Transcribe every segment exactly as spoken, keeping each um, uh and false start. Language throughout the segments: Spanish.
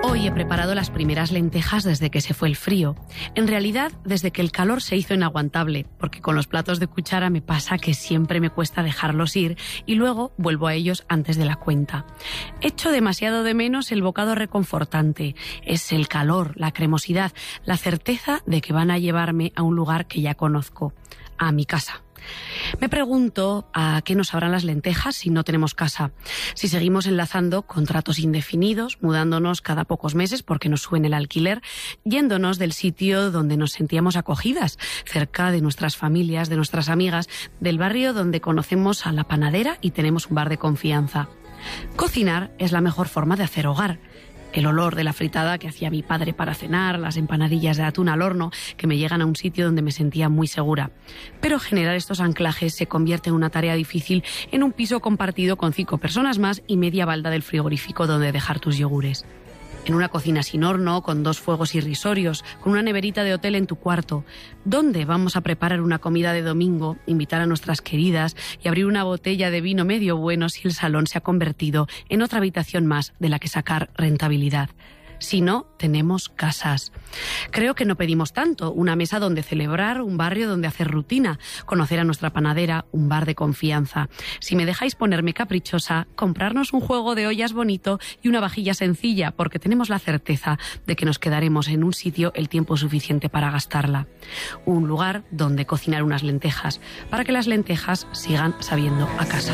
Hoy he preparado las primeras lentejas desde que se fue el frío. En realidad, desde que el calor se hizo inaguantable, porque con los platos de cuchara me pasa que siempre me cuesta dejarlos ir y luego vuelvo a ellos antes de la cuenta. Echo demasiado de menos el bocado reconfortante. Es el calor, la cremosidad, la certeza de que van a llevarme a un lugar que ya conozco, a mi casa. Me pregunto a qué nos sabrán las lentejas si no tenemos casa, si seguimos enlazando contratos indefinidos, mudándonos cada pocos meses porque nos suben el alquiler, yéndonos del sitio donde nos sentíamos acogidas, cerca de nuestras familias, de nuestras amigas, del barrio donde conocemos a la panadera y tenemos un bar de confianza. Cocinar es la mejor forma de hacer hogar. El olor de la fritada que hacía mi padre para cenar, las empanadillas de atún al horno, que me llegan a un sitio donde me sentía muy segura. Pero generar estos anclajes se convierte en una tarea difícil en un piso compartido con cinco personas más y media balda del frigorífico donde dejar tus yogures. En una cocina sin horno, con dos fuegos irrisorios, con una neverita de hotel en tu cuarto. ¿Dónde vamos a preparar una comida de domingo, invitar a nuestras queridas y abrir una botella de vino medio bueno si el salón se ha convertido en otra habitación más de la que sacar rentabilidad? Si no, tenemos casas. Creo que no pedimos tanto, una mesa donde celebrar, un barrio donde hacer rutina, conocer a nuestra panadera, un bar de confianza. Si me dejáis ponerme caprichosa, comprarnos un juego de ollas bonito y una vajilla sencilla, porque tenemos la certeza de que nos quedaremos en un sitio el tiempo suficiente para gastarla. Un lugar donde cocinar unas lentejas, para que las lentejas sigan sabiendo a casa.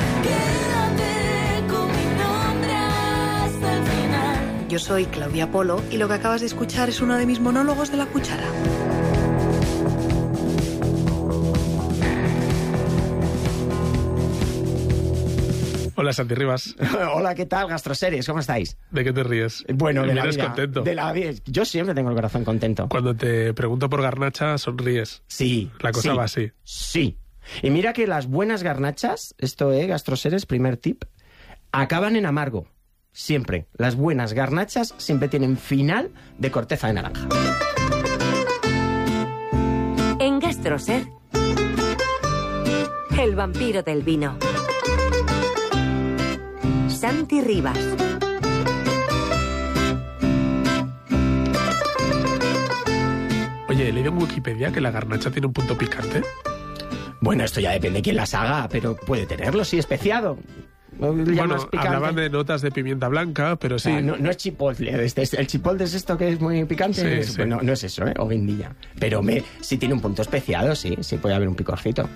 Yo soy Claudia Polo y lo que acabas de escuchar es uno de mis monólogos de la cuchara. Hola, Santi Rivas. Hola, ¿qué tal, Gastroseries? ¿Cómo estáis? ¿De qué te ríes? Bueno, de Me la eres vida. contento. De la vida. Yo siempre tengo el corazón contento. Cuando te pregunto por garnacha, sonríes. Sí. La cosa sí, va así. Sí. Y mira que las buenas garnachas, esto, eh, Gastroseries, primer tip, acaban en amargo. Siempre. Las buenas garnachas siempre tienen final de corteza de naranja. En Gastroser, el vampiro del vino. Santi Rivas. Oye, he leído en Wikipedia que la garnacha tiene un punto picante. Bueno, esto ya depende de quién las haga, pero puede tenerlo, sí, especiado. Bueno, hablaban de notas de pimienta blanca, pero sí. O sea, no, no es chipotle. Este, este, el chipotle es esto que es muy picante. Sí, es, sí. Bueno, no es eso, ¿eh? O guindilla. Pero me, si tiene un punto especiado, sí, sí puede haber un picorcito.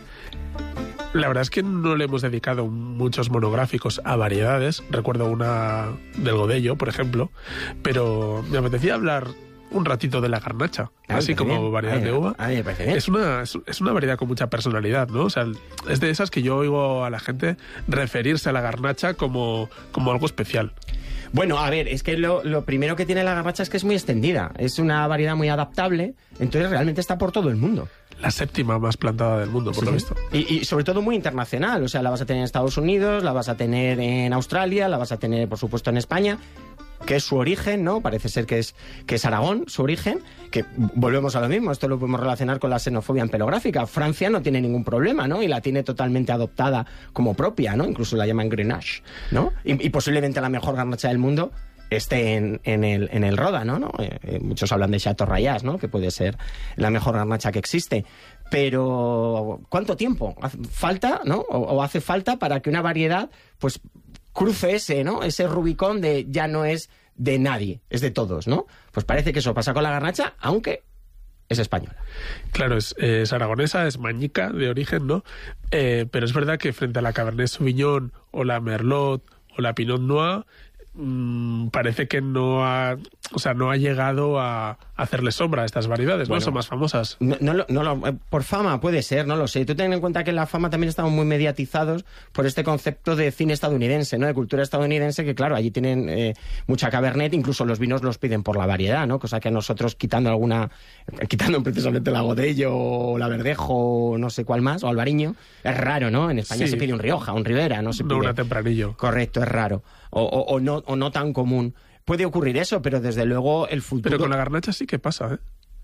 La verdad es que no le hemos dedicado muchos monográficos a variedades. Recuerdo una del Godello, por ejemplo. Pero me apetecía hablar un ratito de la garnacha, Ah, así como bien. variedad Ay, de uva. ay, me parece bien. Es una, es, es una variedad con mucha personalidad, ¿no? O sea, es de esas que yo oigo a la gente referirse a la garnacha como, como algo especial. Bueno, a ver, es que lo, lo primero que tiene la garnacha es que es muy extendida. Es una variedad muy adaptable, entonces realmente está por todo el mundo. La séptima más plantada del mundo, por Sí, lo sí. visto. Y, y sobre todo muy internacional. O sea, la vas a tener en Estados Unidos, la vas a tener en Australia, la vas a tener, por supuesto, en España, que es su origen, ¿no? Parece ser que es, que es Aragón, su origen, que volvemos a lo mismo, esto lo podemos relacionar con la xenofobia empelográfica. Francia no tiene ningún problema, ¿no? Y la tiene totalmente adoptada como propia, ¿no? Incluso la llaman Grenache, ¿no? Y, y posiblemente la mejor garnacha del mundo esté en, en, el, en el Ródano, ¿no? Eh, eh, muchos hablan de Chateau Rayas, ¿no? Que puede ser la mejor garnacha que existe. Pero, ¿cuánto tiempo falta, ¿no? O, o hace falta para que una variedad, pues, cruce ese, ¿no? Ese Rubicón de ya no es de nadie, es de todos, ¿no? Pues parece que eso pasa con la garnacha, aunque es española. Claro, es, es aragonesa, es mañica de origen, ¿no? Eh, pero es verdad que frente a la Cabernet Sauvignon o la Merlot o la Pinot Noir, mmm, parece que no ha, o sea, no ha llegado a hacerle sombra a estas variedades, Bueno, ¿no? Son más famosas. No, no, lo- no lo- eh, por fama puede ser, no lo sé. Tú ten en cuenta que en la fama también estamos muy mediatizados por este concepto de cine estadounidense, ¿no? De cultura estadounidense, que claro, allí tienen eh, mucha Cabernet, incluso los vinos los piden por la variedad, ¿no? Cosa que a nosotros, quitando alguna, eh, quitando precisamente la Godello o la Verdejo o no sé cuál más, o Albariño, es raro, ¿no? En España Sí. se pide un Rioja, un Ribera, no se No pide... una Tempranillo. Correcto, es raro. O, o- o no, o no tan común. Puede ocurrir eso, pero desde luego el futuro... Pero con la garnacha sí que pasa, ¿eh?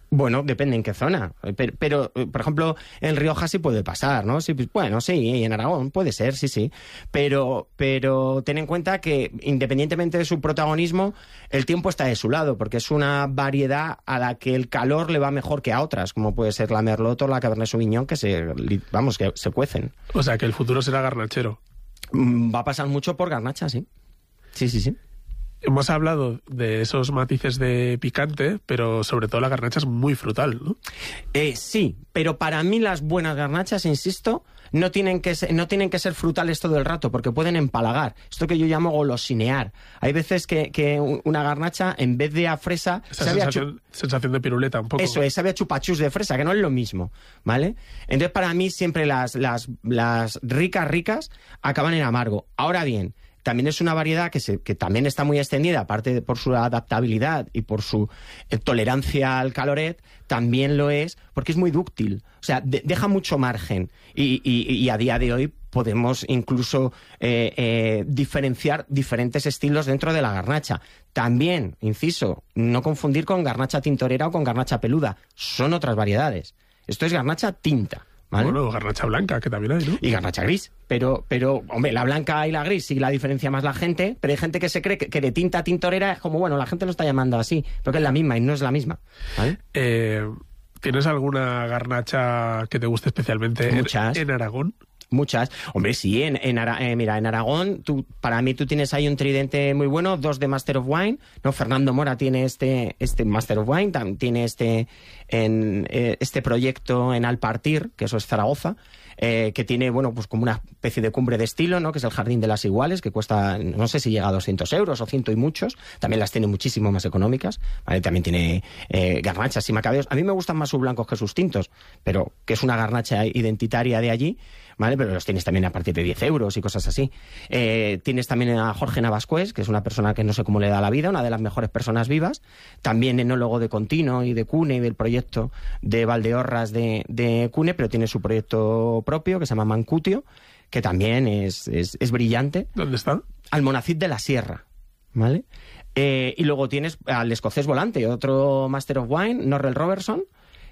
Bueno, depende en qué zona. Pero, pero, por ejemplo, en Rioja sí puede pasar, ¿no? Sí, bueno, sí, en Aragón puede ser, sí, sí. Pero, pero ten en cuenta que, independientemente de su protagonismo, el tiempo está de su lado, porque es una variedad a la que el calor le va mejor que a otras, como puede ser la Merlot o la Cabernet Sauvignon, que se, vamos, que se cuecen. O sea, que el futuro será garnachero. Va a pasar mucho por garnacha, sí. Sí, sí, sí. Hemos hablado de esos matices de picante, pero sobre todo la garnacha es muy frutal, ¿no? Eh, sí, pero para mí las buenas garnachas, insisto, no tienen que ser, no tienen que ser frutales todo el rato, porque pueden empalagar. Esto que yo llamo golosinear. Hay veces que, que una garnacha, en vez de a fresa... Esa sabe sensación, a sensación de piruleta un poco. Eso es, sabe a chupachus de fresa, que no es lo mismo, ¿vale? Entonces, para mí, siempre las, las, las ricas, ricas, acaban en amargo. Ahora bien, también es una variedad que, se, que también está muy extendida, aparte de por su adaptabilidad y por su eh, tolerancia al caloret, también lo es porque es muy dúctil. O sea, de, deja mucho margen. Y, y, y a día de hoy podemos incluso eh, eh, diferenciar diferentes estilos dentro de la garnacha. También, inciso, no confundir con garnacha tintorera o con garnacha peluda. Son otras variedades. Esto es garnacha tinta. ¿Vale? Bueno, garnacha blanca, que también hay, ¿no? Y garnacha gris. Pero, pero, hombre, la blanca y la gris sí la diferencia más la gente, pero hay gente que se cree que, que de tinta a tintorera es como, bueno, la gente lo está llamando así, pero que es la misma y no es la misma. ¿Vale? Eh, ¿Tienes alguna garnacha que te guste especialmente Muchas. En, en Aragón? Muchas. Hombre, sí, en, en Ara, eh, mira, en Aragón, tú, para mí tú tienes ahí un tridente muy bueno, dos de Master of Wine, ¿no? Fernando Mora tiene este, este Master of Wine, también tiene este, en, eh, este proyecto en Alpartir, que eso es Zaragoza, eh, que tiene, bueno, pues como una especie de cumbre de estilo, ¿no? Que es el Jardín de las Iguales, que cuesta, no sé si llega a doscientos euros o ciento y muchos, también las tiene muchísimo más económicas, ¿vale? También tiene eh, garnachas y macabeos. A mí me gustan más sus blancos que sus tintos, pero que es una garnacha identitaria de allí, ¿vale? Pero los tienes también a partir de diez euros y cosas así. Eh, tienes también a Jorge Navascués, que es una persona que no sé cómo le da la vida, una de las mejores personas vivas, también enólogo de Contino y de Cune y del proyecto de Valdeorras de, de Cune, pero tiene su proyecto propio que se llama Mancutio, que también es, es, es brillante. ¿Dónde está? Almonacid de la Sierra, ¿vale? Eh, y luego tienes al escocés Volante, otro Master of Wine, Norrell Robertson,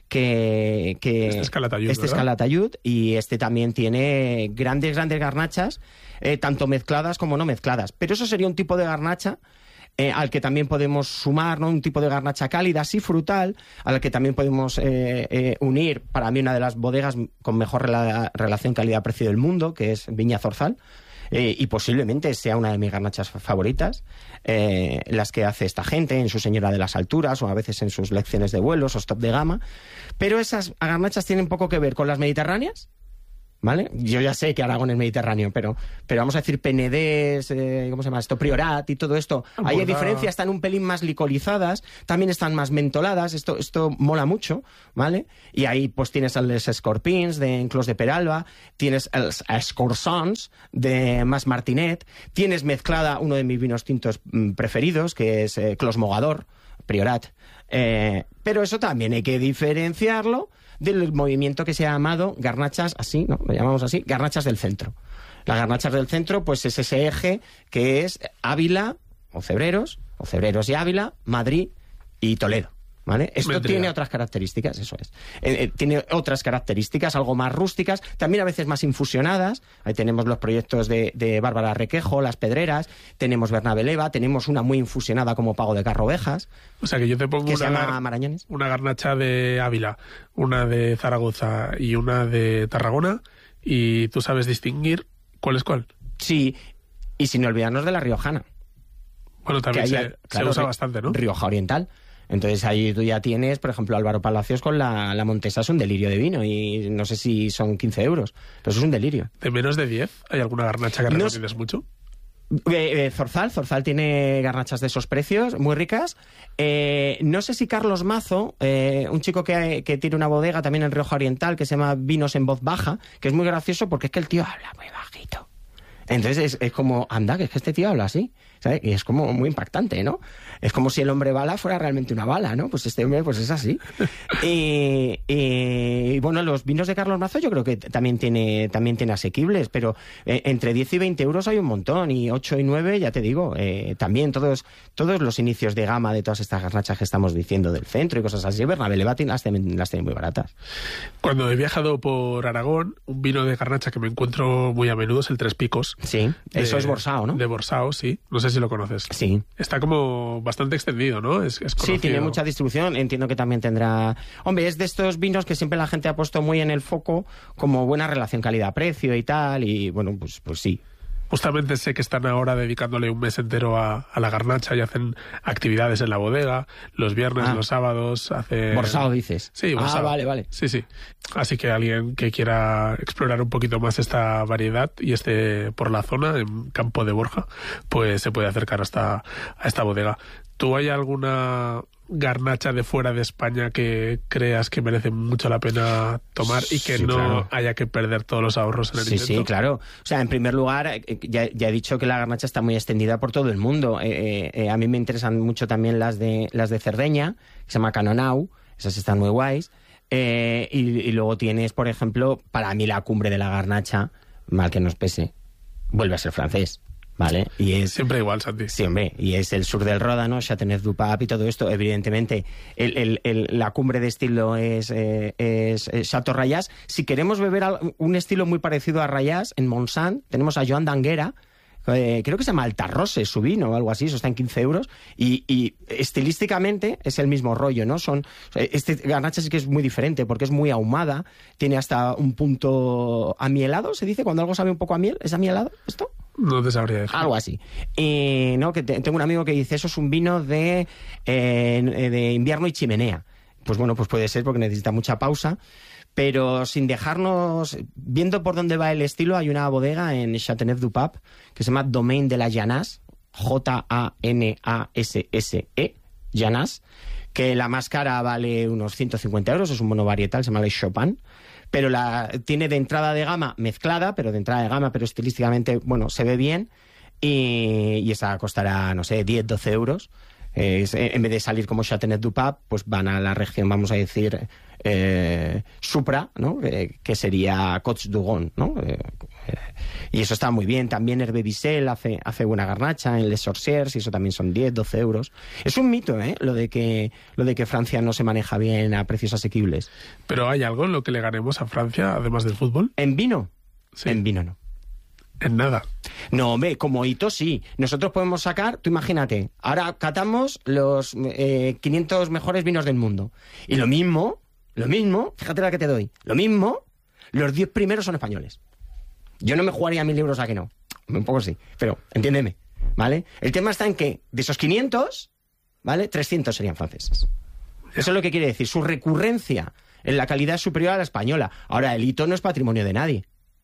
que, que este es Calatayud, este es ¿verdad? Calatayud, y este también tiene grandes, grandes garnachas, eh, tanto mezcladas como no mezcladas. Pero eso sería un tipo de garnacha eh, al que también podemos sumar, ¿no? Un tipo de garnacha cálida, así frutal, al que también podemos eh, eh, unir, para mí, una de las bodegas con mejor rela relación calidad-precio del mundo, que es Viña Zorzal. Eh, y posiblemente sea una de mis garnachas favoritas, eh, las que hace esta gente en su Señora de las Alturas o a veces en sus lecciones de vuelos o stop de gama. Pero esas garnachas tienen poco que ver con las mediterráneas, ¿vale? Yo ya sé que Aragón es mediterráneo, pero, pero vamos a decir Penedés, eh, ¿cómo se llama esto? Priorat y todo esto. Ahí hay diferencias, están un pelín más licolizadas, también están más mentoladas, esto, esto mola mucho, ¿vale? Y ahí pues tienes los Escorpins de Enclos de Peralba, tienes els Escorsons de Mas Martinet, tienes mezclada uno de mis vinos tintos mm, preferidos, que es eh, Clos Mogador, Priorat. Eh, pero eso también hay que diferenciarlo del movimiento que se ha llamado garnachas, así, ¿no? Lo llamamos así, garnachas del centro. Las garnachas del centro, pues es ese eje que es Ávila, o Cebreros, o Cebreros y Ávila, Madrid y Toledo, ¿vale? Esto Vendría. tiene otras características, eso es. Eh, eh, tiene otras características, algo más rústicas, también a veces más infusionadas. Ahí tenemos los proyectos de, de Bárbara Requejo, Las Pedreras, tenemos Bernabé Leva, tenemos una muy infusionada como Pago de Carrovejas, O sea, que yo te pongo que una, se llama gar- Marañones. una garnacha de Ávila, una de Zaragoza y una de Tarragona, y tú sabes distinguir cuál es cuál. Sí, y sin olvidarnos de la riojana. Bueno, también que se, haya- se claro, usa Ri- bastante, ¿no? Rioja Oriental. Entonces ahí tú ya tienes, por ejemplo, Álvaro Palacios con la, la Montesa, es un delirio de vino y no sé si son quince euros, pero eso es un delirio. ¿De menos de diez? ¿Hay alguna garnacha que No recomiendes mucho? Eh, eh, Zorzal, Zorzal tiene garnachas de esos precios, muy ricas. Eh, no sé si Carlos Mazo, eh, un chico que, que tiene una bodega también en Rioja Oriental que se llama Vinos en Voz Baja, que es muy gracioso porque es que el tío habla muy bajito. Entonces es, es como, anda, que es que este tío habla así. ¿sabes? Y es como muy impactante, ¿no? Es como si el hombre bala fuera realmente una bala, ¿no? Pues este hombre pues es así. y, y, y bueno, los vinos de Carlos Mazo yo creo que también tiene, también tiene asequibles, pero eh, entre diez y veinte euros hay un montón, y ocho y nueve, ya te digo, eh, también todos, todos los inicios de gama de todas estas garnachas que estamos diciendo del centro y cosas así. Bernabé Levatin las tienen, las tienen muy baratas. Cuando he viajado por Aragón, un vino de garnacha que me encuentro muy a menudo es el Tres Picos. Sí, de, eso es Borsao, ¿no? De Borsao, sí. No sé si lo conoces. Sí. Está como bastante extendido, ¿no? Es, es sí, tiene mucha distribución. Entiendo que también tendrá... Hombre, es de estos vinos que siempre la gente ha puesto muy en el foco como buena relación calidad-precio y tal, y bueno, pues, pues sí. Justamente sé que están ahora dedicándole un mes entero a, a la garnacha y hacen actividades en la bodega, los viernes, ah. los sábados, hace... Borsao, dices. Sí, Borsao. Ah, vale, vale. Sí, sí. Así que alguien que quiera explorar un poquito más esta variedad y esté por la zona, en Campo de Borja, pues se puede acercar hasta a esta bodega. ¿Tú hay alguna garnacha de fuera de España que creas que merece mucho la pena tomar y que sí, no claro. haya que perder todos los ahorros en el sí, intento? Sí, claro. O sea, en primer lugar, ya, ya he dicho que la garnacha está muy extendida por todo el mundo. Eh, eh, a mí me interesan mucho también las de las de Cerdeña, que se llama Canonau. Esas están muy guays. Eh, y, y luego tienes, por ejemplo, para mí la cumbre de la garnacha, mal que nos pese, vuelve a ser francés. ¿Vale? Y es siempre igual, Santi. Sí, hombre, y es el sur del Ródano, Châteauneuf-du-Pape y todo esto. Evidentemente, el, el, el, la cumbre de estilo es, eh, es, es Chateau Rayas. Si queremos beber un estilo muy parecido a Rayas, en Montsant tenemos a Joan d'Anguera, eh, creo que se llama Altarrose, su vino o algo así, eso está en quince euros, y, y estilísticamente es el mismo rollo, ¿no? Son, este garnacha sí que es muy diferente, porque es muy ahumada, tiene hasta un punto amielado, se dice, cuando algo sabe un poco a miel, ¿es amielado esto? No te sabría decir. Algo así. Y, no, que te, tengo un amigo que dice, eso es un vino de, eh, de invierno y chimenea. Pues bueno, pues puede ser porque necesita mucha pausa, pero sin dejarnos... Viendo por dónde va el estilo, hay una bodega en Châteauneuf-du-Pape que se llama Domaine de la Llanasse, J A N A S S E, Llanasse, que la más cara vale unos ciento cincuenta euros, es un monovarietal, se llama Le Chopin, pero la tiene de entrada de gama mezclada, pero de entrada de gama, pero estilísticamente, bueno, se ve bien, y, y esa costará, no sé, diez, doce euros. Eh, es, en vez de salir como Châteauneuf-du-Pape, pues van a la región, vamos a decir, eh, Supra, ¿no? Eh, que sería Côtes-du-Rhône, ¿no? Eh, eh, y eso está muy bien. También Hervé Vissel hace, hace buena garnacha en Les Sorcières, y eso también son diez, doce euros. Es un mito, ¿eh? Lo de que, lo de que Francia no se maneja bien a precios asequibles. ¿Pero hay algo en lo que le ganemos a Francia, además del fútbol? ¿En vino? Sí. En vino no. En nada. No, hombre, como hito sí. Nosotros podemos sacar, tú imagínate, ahora catamos los eh, quinientos mejores vinos del mundo. Y lo mismo, lo mismo, fíjate la que te doy, lo mismo, los diez primeros son españoles. Yo no me jugaría mil euros a que no. Un poco sí, pero entiéndeme, ¿vale? El tema está en que de esos quinientos, ¿vale? trescientos serían franceses. Eso es lo que quiere decir. Su recurrencia en la calidad es superior a la española. Ahora, el hito no es patrimonio de nadie.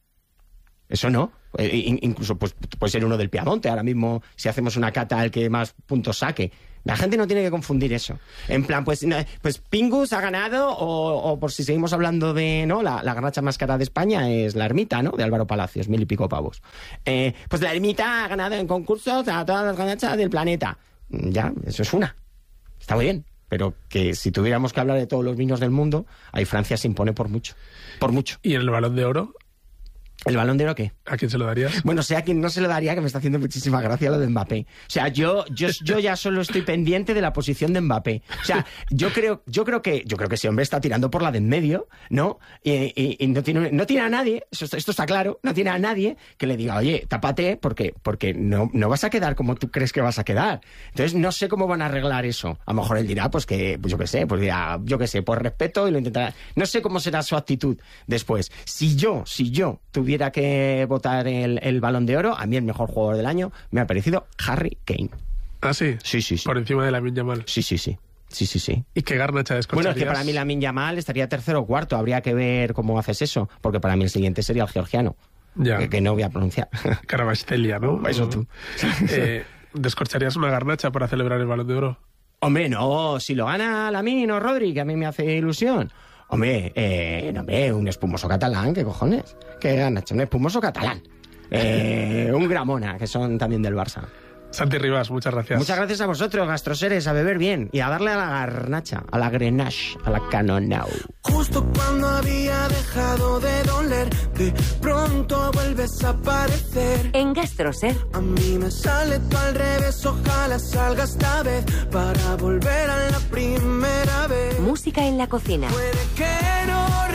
Eso no. Eh, incluso pues, puede ser uno del Piamonte. Ahora mismo, si hacemos una cata al que más puntos saque. La gente no tiene que confundir eso. En plan, pues, no, pues Pingus ha ganado, o, o por si seguimos hablando de, ¿no? La, la garnacha más cara de España es la Ermita, ¿no? De Álvaro Palacios, mil y pico pavos. Eh, pues la Ermita ha ganado en concursos a todas las garnachas del planeta. Ya, eso es una. Está muy bien. Pero que si tuviéramos que hablar de todos los vinos del mundo, ahí Francia se impone por mucho. Por mucho. ¿Y en el Balón de Oro? ¿El Balón de Oro qué? ¿A quién se lo darías? Bueno, sé a quien no se lo daría, que me está haciendo muchísima gracia lo de Mbappé. O sea, yo, yo, yo ya solo estoy pendiente de la posición de Mbappé. O sea, yo creo, yo creo que, yo creo que ese hombre está tirando por la de en medio, ¿no? Y, y, y no tiene, no tiene a nadie, esto, esto está claro, no tiene a nadie que le diga, oye, tápate, porque, porque no, no vas a quedar como tú crees que vas a quedar. Entonces, no sé cómo van a arreglar eso. A lo mejor él dirá, pues que, pues yo qué sé, pues dirá, yo qué sé, por respeto, y lo intentará. No sé cómo será su actitud después. Si yo, si yo tuviera que votar el, el Balón de Oro, a mí el mejor jugador del año me ha parecido Harry Kane. ¿Ah, sí? Sí, sí, sí. Por encima de Lamine Yamal. Sí, sí, sí. Sí, sí, sí. ¿Y qué garnacha descorcharías? Bueno, es que para mí Lamine Yamal estaría tercero o cuarto. Habría que ver cómo haces eso, porque para mí el siguiente sería el georgiano. Ya. Que, que no voy a pronunciar. Caravacelia, ¿no? Eso tú. Eh, ¿Descorcharías una garnacha para celebrar el Balón de Oro? Hombre, no. Si lo gana Lamine o Rodri, que a mí me hace ilusión. Hombre, eh, no, hombre, un espumoso catalán, ¿qué cojones? ¿Qué garnacha? Un espumoso catalán. Eh, un Gramona, que son también del Barça. Santi Rivas, muchas gracias. Muchas gracias a vosotros, gastroseres, a beber bien y a darle a la garnacha, a la grenache, a la canonau. Justo cuando había dejado de doler, de pronto vuelves a aparecer. En GastroSer. A mí me sale todo al revés, ojalá salga esta vez para volver a la primera vez. Música en la cocina. Puede que no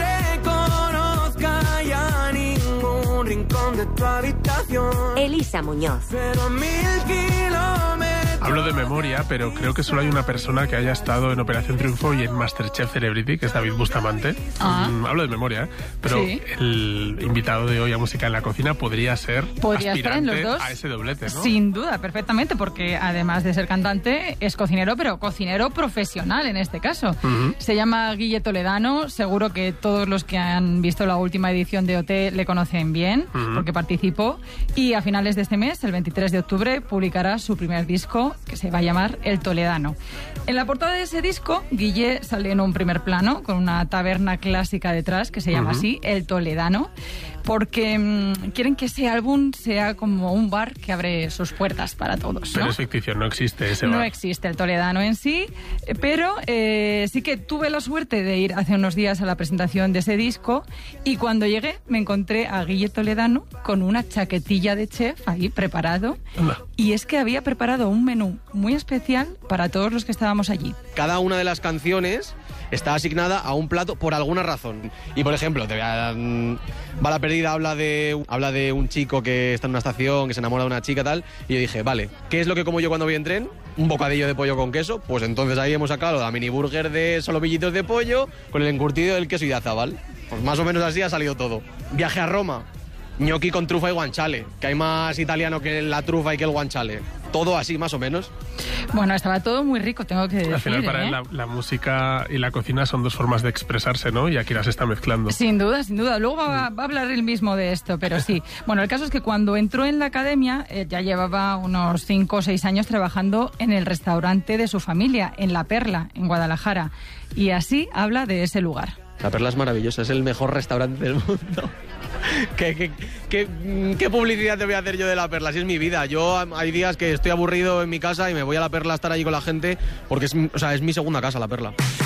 reconozca ya ningún rincón de tu habitación. Elisa Muñoz. Pero a mil kilómetros. Hablo de memoria, pero creo que solo hay una persona que haya estado en Operación Triunfo y en Masterchef Celebrity, que es David Bustamante. Ah. Mm, hablo de memoria, ¿eh? Pero Sí. el invitado de hoy a Música en la Cocina podría ser Podría estar en aspirante los dos. a ese doblete, ¿no? Sin duda, perfectamente, porque además de ser cantante, es cocinero, pero cocinero profesional en este caso. Ujú. Se llama Guille Toledano, seguro que todos los que han visto la última edición de O T le conocen bien, Ujú. porque participó, y a finales de este mes, el veintitrés de octubre, publicará su primer disco, que se va a llamar El Toledano. En la portada de ese disco, Guille sale en un primer plano, con una taberna clásica detrás, que se llama Ujú. así, El Toledano, porque mmm, quieren que ese álbum sea como un bar que abre sus puertas para todos, Pero ¿no? es ficción, no existe ese No bar. existe el Toledano en sí, eh, pero eh, sí que tuve la suerte de ir hace unos días a la presentación de ese disco y cuando llegué me encontré a Guille Toledano con una chaquetilla de chef ahí preparado Anda. y es que había preparado un menú muy especial para todos los que estábamos allí. Cada una de las canciones está asignada a un plato por alguna razón. Y por ejemplo, te voy a dar, mm, Bala Perdida habla de, habla de un chico que está en una estación, que se enamora de una chica tal, y yo dije, vale, ¿qué es lo que como yo cuando voy en tren? Un bocadillo de pollo con queso, pues entonces ahí hemos sacado la mini burger de solomillitos de pollo con el encurtido del queso y de azabal. Pues más o menos así ha salido todo. Viaje a Roma, gnocchi con trufa y guanciale, que hay más italiano que la trufa y que el guanciale. Todo así, más o menos. Bueno, estaba todo muy rico, tengo que decir. Al final, para ¿eh? él, la, la música y la cocina son dos formas de expresarse, ¿no? Y aquí las está mezclando. Sin duda, sin duda. Luego va, va a hablar él mismo de esto, pero sí. Bueno, el caso es que cuando entró en la academia, eh, ya llevaba unos cinco o seis años trabajando en el restaurante de su familia, en La Perla, en Guadalajara. Y así habla de ese lugar. La Perla es maravillosa, es el mejor restaurante del mundo. ¿Qué, qué, qué, qué publicidad te voy a hacer yo de La Perla? Si es mi vida. Yo hay días que estoy aburrido en mi casa y me voy a La Perla a estar allí con la gente porque es, o sea, es mi segunda casa, La Perla.